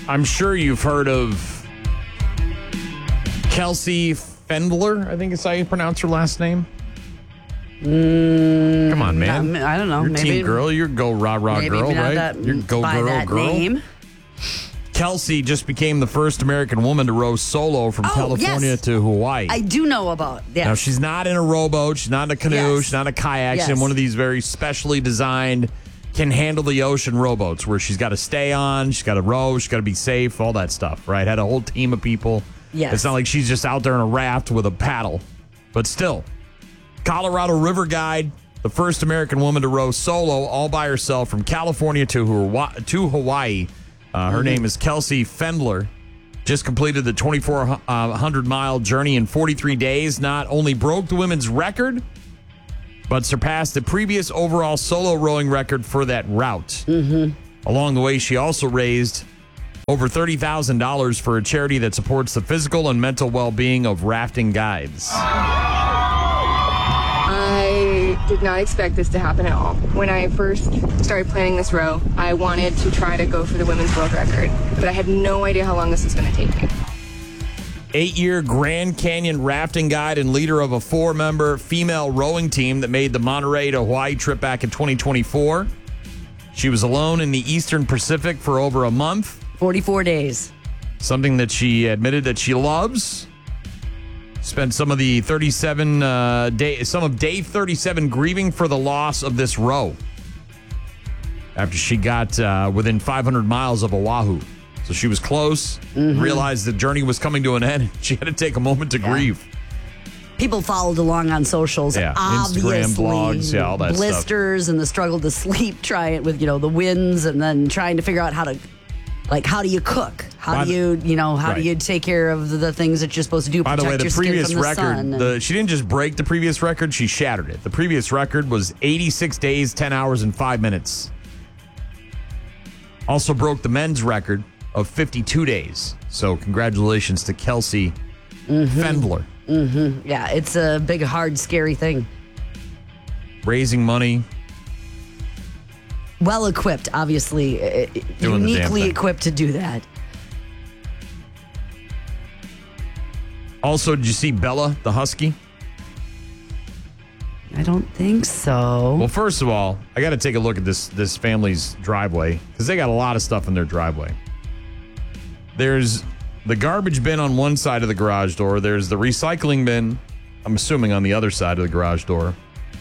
I'm sure you've heard of Kelsey Fendler, I think is how you pronounce her last name. Come on, man. I don't know. You're maybe team girl. You're go rah-rah girl, right? You're go by girl that girl. Name. Kelsey just became the first American woman to row solo from California to Hawaii. I do know about. Yes. Now, she's not in a rowboat. She's not in a canoe. Yes. She's not in a kayak. She's Yes. in one of these very specially designed, can handle the ocean rowboats where she's got to stay on, she's got to row, she's got to be safe, all that stuff, right? Had a whole team of people. Yes. It's not like she's just out there in a raft with a paddle. But still, Colorado River Guide, the first American woman to row solo all by herself from California to Hawaii. Her name is Kelsey Fendler. Just completed the 2,400-mile journey in 43 days. Not only broke the women's record, but surpassed the previous overall solo rowing record for that route. Along the way, she also raised over $30,000 for a charity that supports the physical and mental well-being of rafting guides. I did not expect this to happen at all. When I first started planning this row, I wanted to try to go for the women's world record, but I had no idea how long this was going to take me. 8-year Grand Canyon rafting guide and leader of a 4-member female rowing team that made the Monterey to Hawaii trip back in 2024. She was alone in the Eastern Pacific for over a month. 44 days. Something that she admitted that she loves. Spent some of the 37 some of day 37 grieving for the loss of this row after she got within 500 miles of Oahu. So she was close, realized the journey was coming to an end. She had to take a moment to grieve. People followed along on socials. Yeah, obviously. Instagram, blogs, all that blisters stuff. And the struggle to sleep, try it with, the winds, and then trying to figure out how do you cook? How do you take care of the things that you're supposed to do? By the way, the previous record, she didn't just break the previous record, she shattered it. The previous record was 86 days, 10 hours, and 5 minutes. Also broke the men's record of 52 days. So congratulations to Kelsey Fendler. Yeah, it's a big, hard, scary thing. Raising money. Well equipped, obviously. Uniquely equipped to do that. Also, did you see Bella, the husky? I don't think so. Well, first of all, I got to take a look at this family's driveway because they got a lot of stuff in their driveway. There's the garbage bin on one side of the garage door. There's the recycling bin, I'm assuming, on the other side of the garage door.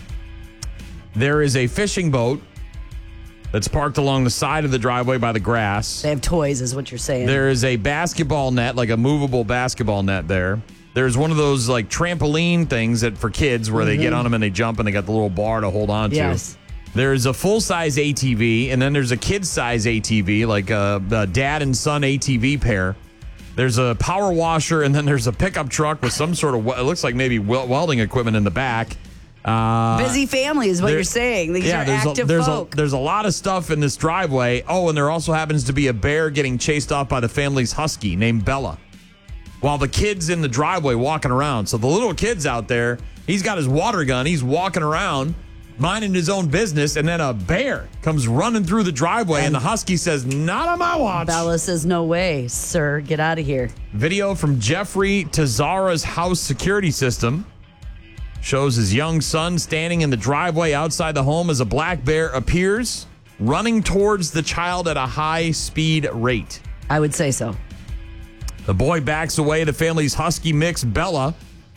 There is a fishing boat that's parked along the side of the driveway by the grass. They have toys, is what you're saying. There is a basketball net, like a movable basketball net there. There's one of those like trampoline things that for kids where they get on them and they jump and they got the little bar to hold on to. Yes. There's a full-size ATV, and then there's a kid-size ATV, like a dad and son ATV pair. There's a power washer, and then there's a pickup truck with some sort of, it looks like maybe welding equipment in the back. Busy family is what you're saying. These are active folk. There's a lot of stuff in this driveway. Oh, and there also happens to be a bear getting chased off by the family's husky named Bella, while the kid's in the driveway walking around. So the little kid's out there. He's got his water gun. He's walking around, minding his own business, and then a bear comes running through the driveway, and the husky says, "Not on my watch." Bella says, "No way, sir. Get out of here." Video from Jeffrey Tazara's house security system shows his young son standing in the driveway outside the home as a black bear appears, running towards the child at a high-speed rate. I would say so. The boy backs away. The family's husky mix, Bella,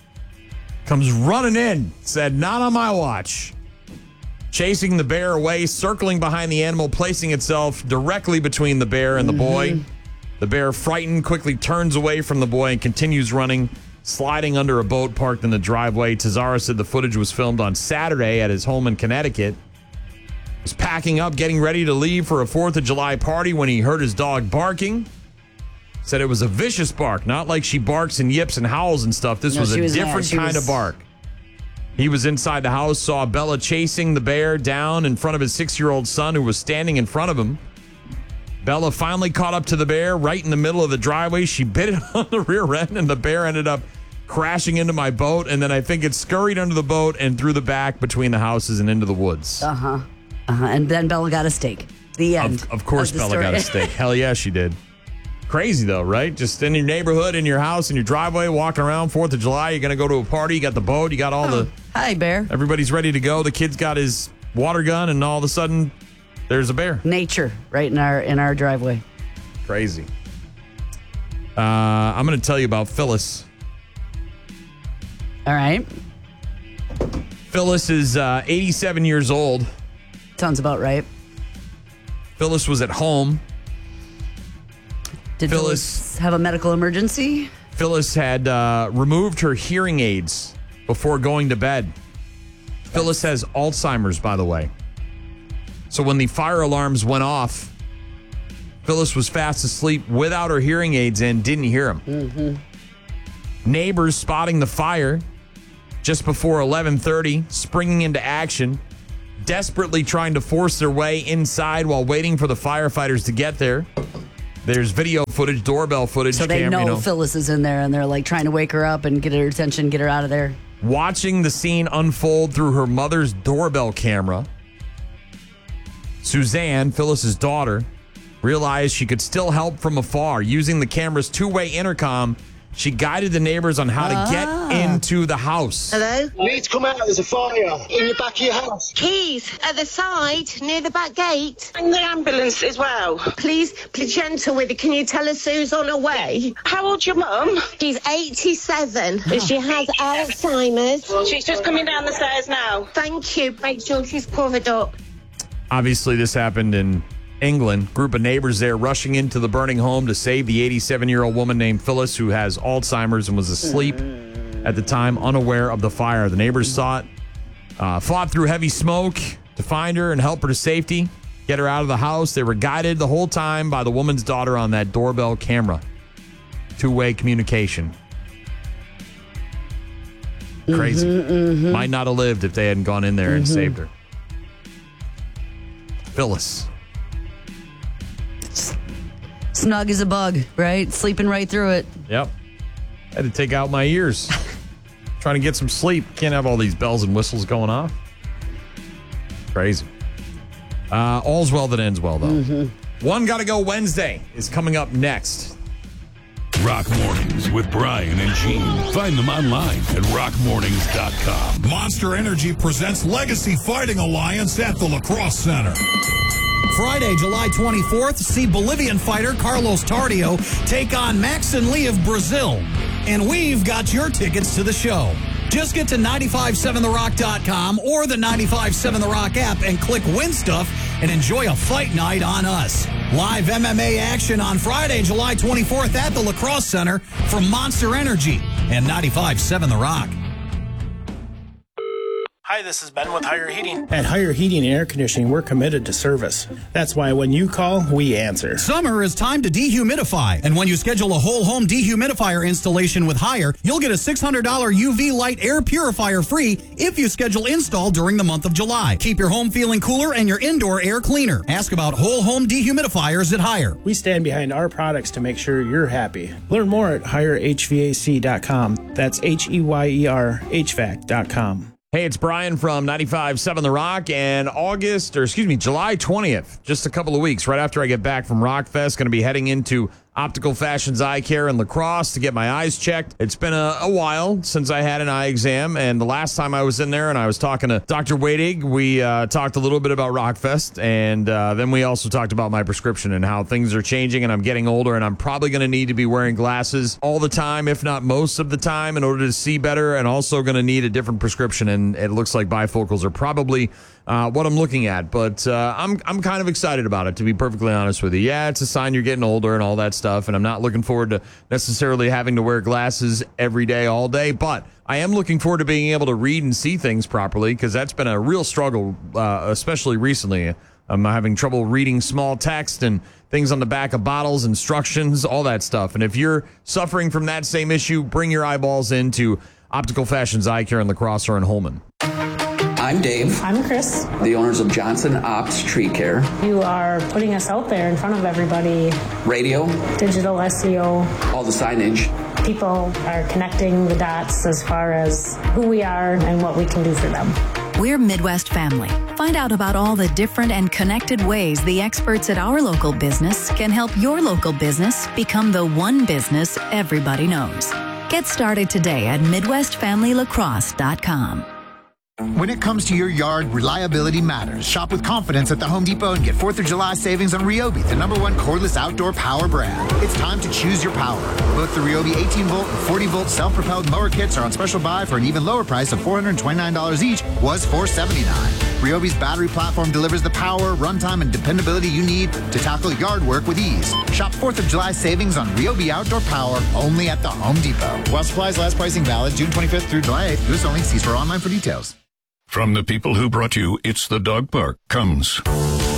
comes running in, said, "Not on my watch." Chasing the bear away, circling behind the animal, placing itself directly between the bear and the boy. The bear, frightened, quickly turns away from the boy and continues running, sliding under a boat parked in the driveway. Tazara said the footage was filmed on Saturday at his home in Connecticut. He was packing up, getting ready to leave for a 4th of July party when he heard his dog barking. Said it was a vicious bark, not like she barks and yips and howls and stuff. This was a different kind of bark. He was inside the house, saw Bella chasing the bear down in front of his 6-year-old son who was standing in front of him. Bella finally caught up to the bear right in the middle of the driveway. She bit it on the rear end, and the bear ended up crashing into my boat, and then I think it scurried under the boat and through the back between the houses and into the woods. And then Bella got a steak. The end. Of course, Bella got a steak. Hell yeah, she did. Crazy, though, right? Just in your neighborhood, in your house, in your driveway, walking around 4th of July. You're going to go to a party. You got the boat. You got all the... Hi, bear. Everybody's ready to go. The kid's got his water gun, and all of a sudden, there's a bear. Nature right in our driveway. Crazy. I'm going to tell you about Phyllis. All right. Phyllis is 87 years old. Sounds about right. Phyllis was at home. Did Phyllis have a medical emergency? Phyllis had removed her hearing aids before going to bed. Phyllis has Alzheimer's, by the way. So when the fire alarms went off, Phyllis was fast asleep without her hearing aids in, didn't hear them. Mm-hmm. Neighbors spotting the fire just before 11:30, springing into action, desperately trying to force their way inside while waiting for the firefighters to get there. There's video footage, doorbell footage. So they know Phyllis is in there, and they're like trying to wake her up and get her attention, get her out of there. Watching the scene unfold through her mother's doorbell camera, Suzanne, Phyllis's daughter, realized she could still help from afar. Using the camera's two-way intercom, she guided the neighbors on how to get into the house. Hello? You need to come out. There's a fire in the back of your house. Keys at the side, near the back gate. And the ambulance as well. Please be gentle with it. Can you tell us who's on her way? How old's your mum? She's 87 and she has Alzheimer's. She's just coming down the stairs now. Thank you. Make sure she's covered up. Obviously, this happened in England. Group of neighbors there rushing into the burning home to save the 87-year-old woman named Phyllis, who has Alzheimer's and was asleep at the time, unaware of the fire. The neighbors saw it, fought through heavy smoke to find her and help her to safety, get her out of the house. They were guided the whole time by the woman's daughter on that doorbell camera. Two-way communication. Crazy. Might not have lived if they hadn't gone in there and saved her. Phyllis. Snug as a bug, right? Sleeping right through it. Yep. Had to take out my ears. Trying to get some sleep. Can't have all these bells and whistles going off. Crazy. All's well that ends well, though. One Gotta Go Wednesday is coming up next. Rock Mornings with Brian and Gene. Find them online at rockmornings.com. Monster Energy presents Legacy Fighting Alliance at the La Crosse Center. Friday, July 24th, see Bolivian fighter Carlos Tardio take on Max and Lee of Brazil. And we've got your tickets to the show. Just get to 957therock.com or the 957 The Rock app and click Win Stuff and enjoy a fight night on us. Live MMA action on Friday, July 24th at the La Crosse Center from Monster Energy and 957 The Rock. Hi, this is Ben with Higher Heating. At Higher Heating and Air Conditioning, we're committed to service. That's why when you call, we answer. Summer is time to dehumidify. And when you schedule a whole home dehumidifier installation with Higher, you'll get a $600 UV light air purifier free if you schedule install during the month of July. Keep your home feeling cooler and your indoor air cleaner. Ask about whole home dehumidifiers at Higher. We stand behind our products to make sure you're happy. Learn more at HireHVAC.com. That's HEYER HVAC.com. Hey, it's Brian from 95.7 The Rock, and July 20th, just a couple of weeks, right after I get back from Rockfest, going to be heading into Optical Fashions Eye Care in La Crosse to get my eyes checked. It's been a while since I had an eye exam, and the last time I was in there and I was talking to Dr. Wadig, we talked a little bit about Rockfest, and then we also talked about my prescription and how things are changing, and I'm getting older, and I'm probably going to need to be wearing glasses all the time, if not most of the time, in order to see better, and also going to need a different prescription, and it looks like bifocals are probably what I'm looking at, but I'm kind of excited about it, to be perfectly honest with you. Yeah, it's a sign you're getting older and all that stuff, and I'm not looking forward to necessarily having to wear glasses every day, all day, but I am looking forward to being able to read and see things properly, because that's been a real struggle, especially recently. I'm having trouble reading small text and things on the back of bottles, instructions, all that stuff, and if you're suffering from that same issue, bring your eyeballs into Optical Fashions Eye Care in La Crosse or in Holman. I'm Dave. I'm Chris. The owners of Johnson Ops Tree Care. You are putting us out there in front of everybody. Radio. Digital SEO. All the signage. People are connecting the dots as far as who we are and what we can do for them. We're Midwest Family. Find out about all the different and connected ways the experts at our local business can help your local business become the one business everybody knows. Get started today at MidwestFamilyLacrosse.com. When it comes to your yard, reliability matters. Shop with confidence at the Home Depot and get 4th of July savings on Ryobi, the #1 cordless outdoor power brand. It's time to choose your power. Both the Ryobi 18-volt and 40-volt self-propelled mower kits are on special buy for an even lower price of $429 each, was $479. Ryobi's battery platform delivers the power, runtime, and dependability you need to tackle yard work with ease. Shop 4th of July savings on Ryobi outdoor power only at the Home Depot. While supplies last, pricing valid June 25th through July 8th. This only. See store online for details. From the people who brought you It's the Dog Park comes